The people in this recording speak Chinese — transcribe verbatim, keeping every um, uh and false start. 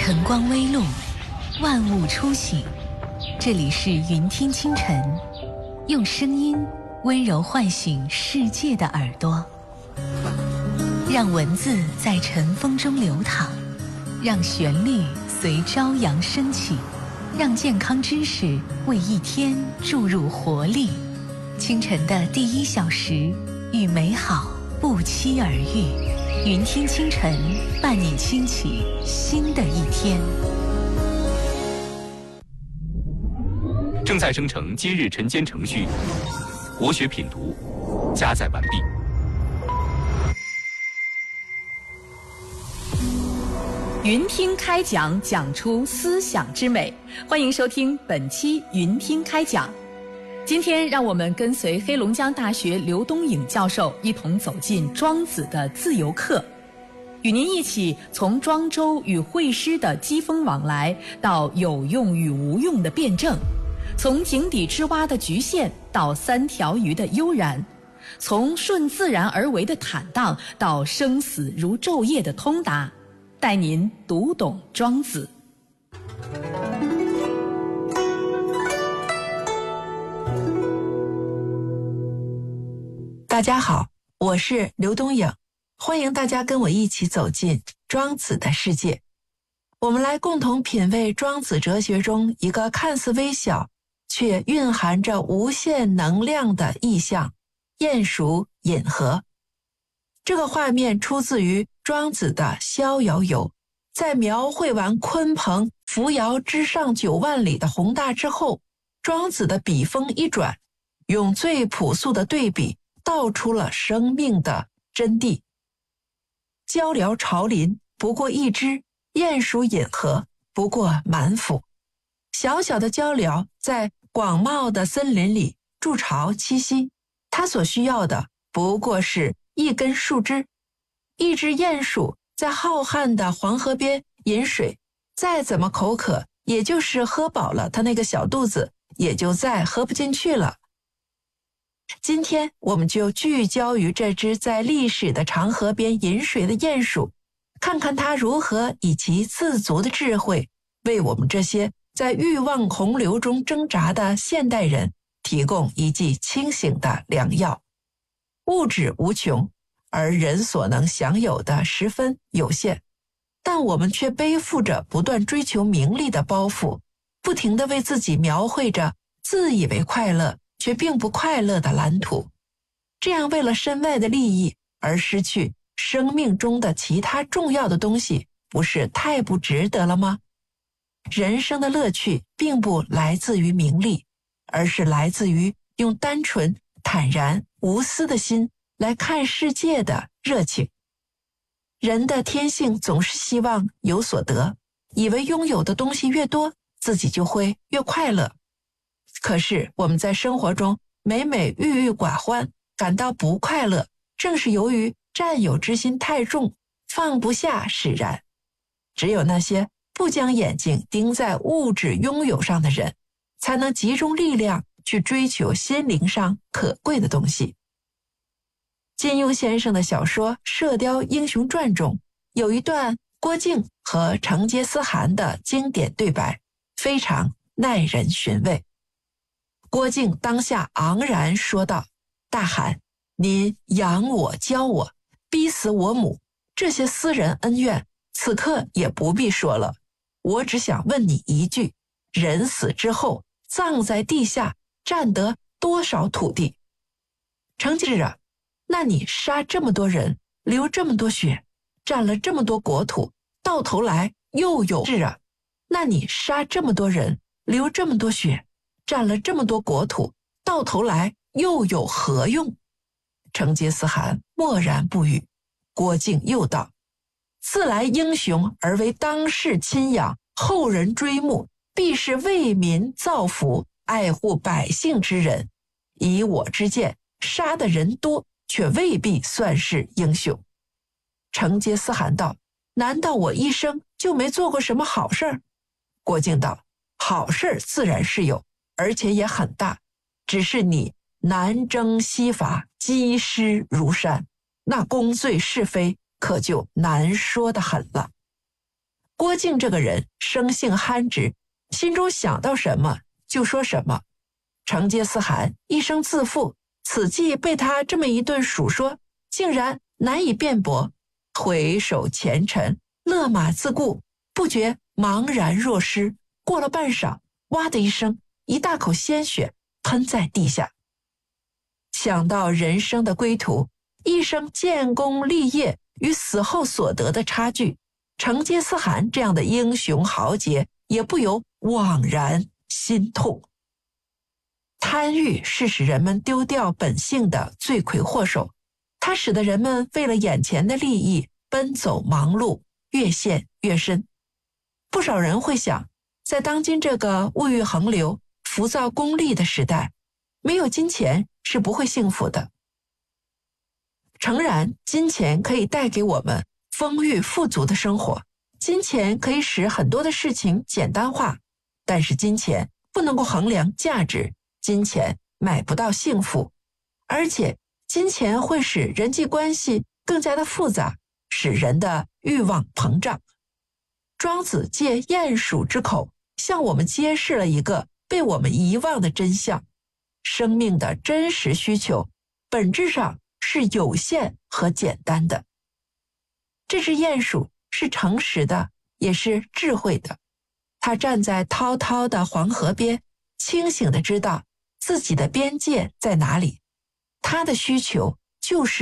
晨光微露，万物初醒。这里是云听清晨，用声音温柔唤醒世界的耳朵，让文字在晨风中流淌，让旋律随朝阳升起，让健康知识为一天注入活力。清晨的第一小时，与美好不期而遇。云听清晨，伴你轻启新的一天。 正在生成今日晨间程序，国学品读加载完毕。 云听开讲，讲出思想之美。欢迎收听本期云听开讲。今天让我们跟随黑龙江大学刘东颖教授一同走进庄子的自由课，与您一起从庄周与惠施的机锋往来，到有用与无用的辩证，从井底之蛙的局限到三条鱼的悠然，从顺自然而为的坦荡到生死如昼夜的通达，带您读懂庄子。 大家好，我是刘东颖，欢迎大家跟我一起走进庄子的世界。我们来共同品味庄子哲学中一个看似微小却蕴含着无限能量的意象——鼹鼠饮河。这个画面出自于庄子的《逍遥游》，在描绘完鲲鹏扶摇之上九万里的宏大之后，庄子的笔锋一转，用最朴素的对比道出了生命的真谛。鹪鹩巢林不过一只，鼹鼠饮河不过满腹。小小的鹪鹩在广袤的森林里筑巢栖息，它所需要的不过是一根树枝。一只鼹鼠在浩瀚的黄河边饮水，再怎么口渴，也就是喝饱了，它那个小肚子也就再喝不进去了。今天我们就聚焦于这只在历史的长河边饮水的鼹鼠，看看它如何以其自足的智慧，为我们这些在欲望洪流中挣扎的现代人提供一剂清醒的良药。物质无穷，而人所能享有的十分有限，但我们却背负着不断追求名利的包袱，不停地为自己描绘着自以为快乐却并不快乐的蓝图。这样为了身外的利益而失去生命中的其他重要的东西，不是太不值得了吗？人生的乐趣并不来自于名利，而是来自于用单纯、坦然、无私的心来看世界的热情。人的天性总是希望有所得，以为拥有的东西越多，自己就会越快乐。可是我们在生活中每每郁郁寡欢，感到不快乐，正是由于占有之心太重，放不下使然。只有那些不将眼睛盯在物质拥有上的人，才能集中力量去追求心灵上可贵的东西。金庸先生的小说《射雕英雄传》中有一段郭靖和成吉思汗的经典对白，非常耐人寻味。郭靖当下昂然说道：“大汗，您养我教我，逼死我母，这些私人恩怨此刻也不必说了，我只想问你一句，人死之后葬在地下占得多少土地？”成吉啊，那你杀这么多人，流这么多血，占了这么多国土，到头来又有是啊，那你杀这么多人，流这么多血，占了这么多国土，到头来又有何用？成吉思汗默然不语。郭靖又道：“自来英雄而为当世亲仰，后人追慕，必是为民造福，爱护百姓之人。以我之见，杀的人多，却未必算是英雄。”成吉思汗道：“难道我一生就没做过什么好事儿？”郭靖道：“好事自然是有，而且也很大，只是你南征西伐，积失如山，那公罪是非可就难说得很了。” 郭靖这个人生性憨直，心中想到什么就说什么。成吉思汗一生自负，此计被他这么一顿数说，竟然难以辩驳，回首前尘，勒马自顾，不觉茫然若失。过了半晌，哇的一声，一大口鲜血喷在地下。想到人生的归途，一生建功立业与死后所得的差距，成吉思汗这样的英雄豪杰也不由惘然心痛。贪欲是使人们丢掉本性的罪魁祸首，它使得人们为了眼前的利益奔走忙碌，越陷越深。不少人会想，在当今这个物欲横流、浮躁功利的时代，没有金钱是不会幸福的。诚然，金钱可以带给我们丰裕富足的生活，金钱可以使很多的事情简单化，但是金钱不能够衡量价值，金钱买不到幸福，而且金钱会使人际关系更加的复杂，使人的欲望膨胀。庄子借鼹鼠之口向我们揭示了一个被我们遗忘的真相：生命的真实需求本质上是有限和简单的。这只鼹鼠是诚实的，也是智慧的。它站在滔滔的黄河边，清醒地知道自己的边界在哪里。它的需求就是